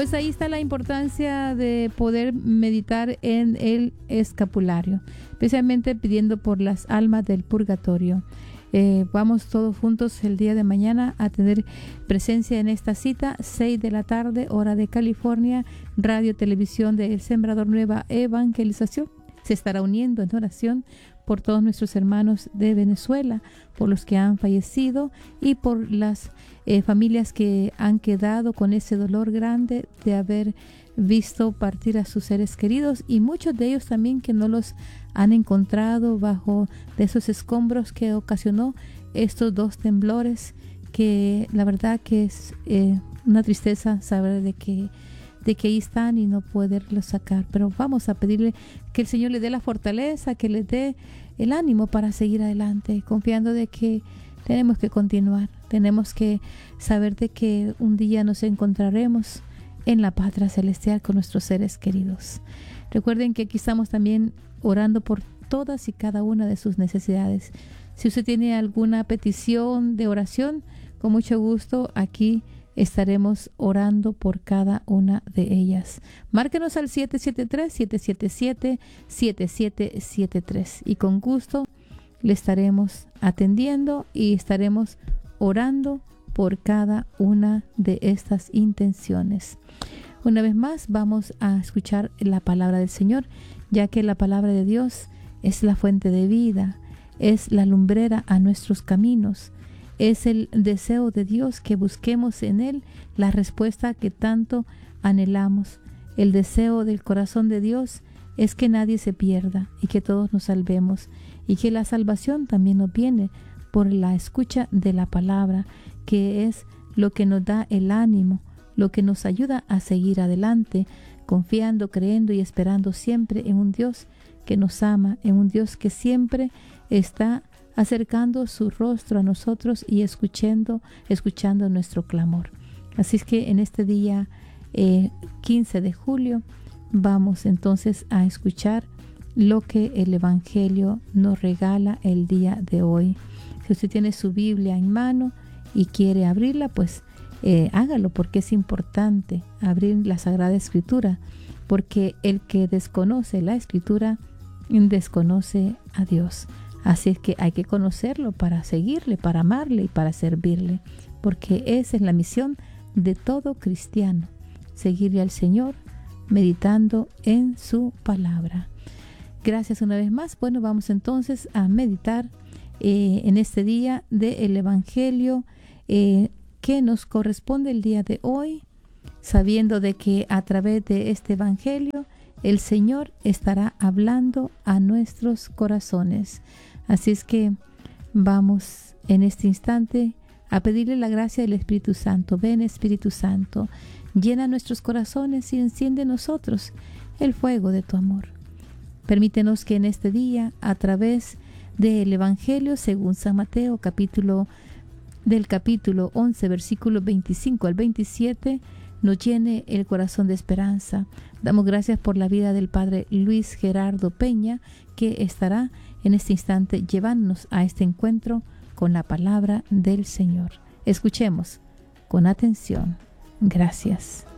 Pues ahí está la importancia de poder meditar en el escapulario, especialmente pidiendo por las almas del purgatorio. Vamos todos juntos el día de mañana a tener presencia en esta cita, 6 de la tarde, hora de California, radio, televisión de El Sembrador Nueva Evangelización. Se estará uniendo en oración por todos nuestros hermanos de Venezuela, por los que han fallecido y por las familias que han quedado con ese dolor grande de haber visto partir a sus seres queridos, y muchos de ellos también que no los han encontrado bajo de esos escombros que ocasionó estos 2 temblores, que la verdad que es una tristeza saber de que ahí están y no poderlos sacar. Pero vamos a pedirle que el Señor le dé la fortaleza, que le dé el ánimo para seguir adelante, confiando de que tenemos que continuar, tenemos que saber de que un día nos encontraremos en la patria celestial con nuestros seres queridos. Recuerden que aquí estamos también orando por todas y cada una de sus necesidades. Si usted tiene alguna petición de oración, con mucho gusto aquí estaremos orando por cada una de ellas. Márquenos al 773-777-7773 y con gusto le estaremos atendiendo y estaremos orando por cada una de estas intenciones. Una vez más vamos a escuchar la palabra del Señor, ya que la palabra de Dios es la fuente de vida, es la lumbrera a nuestros caminos. Es el deseo de Dios que busquemos en Él la respuesta que tanto anhelamos. El deseo del corazón de Dios es que nadie se pierda y que todos nos salvemos, y que la salvación también nos viene por la escucha de la palabra, que es lo que nos da el ánimo, lo que nos ayuda a seguir adelante, confiando, creyendo y esperando siempre en un Dios que nos ama, en un Dios que siempre está acercando su rostro a nosotros y escuchando nuestro clamor. Así es que en este día 15 de julio vamos entonces a escuchar lo que el Evangelio nos regala el día de hoy. Si usted tiene su Biblia en mano y quiere abrirla, pues hágalo, porque es importante abrir la Sagrada Escritura, porque el que desconoce la Escritura desconoce a Dios. Así es que hay que conocerlo para seguirle, para amarle y para servirle, porque esa es la misión de todo cristiano, seguirle al Señor meditando en su palabra. Gracias una vez más. Bueno, vamos entonces a meditar en este día del Evangelio que nos corresponde el día de hoy, sabiendo de que a través de este Evangelio el Señor estará hablando a nuestros corazones. Así es que vamos en este instante a pedirle la gracia del Espíritu Santo. Ven, Espíritu Santo, llena nuestros corazones y enciende en nosotros el fuego de tu amor. Permítenos que en este día, a través del Evangelio según San Mateo, capítulo 11, versículos 25 al 27, nos llene el corazón de esperanza. Damos gracias por la vida del Padre Luis Gerardo Peña, que estará en este instante llevándonos a este encuentro con la palabra del Señor. Escuchemos con atención. Gracias.